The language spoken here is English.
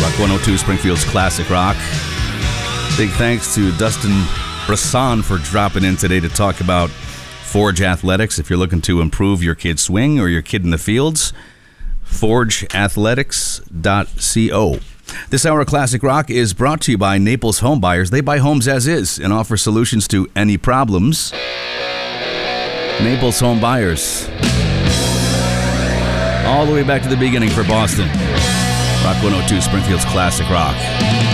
Rock 102, Springfield's Classic Rock. Big thanks to Dustin Brisson for dropping in today to talk about Forge Athletics. If you're looking to improve your kid's swing or your kid in the fields, forgeathletics.co. This hour of Classic Rock is brought to you by Naples Home Buyers. They buy homes as is and offer solutions to any problems. Naples Home Buyers. All the way back to the beginning for Boston. Rock 102, Springfield's Classic Rock.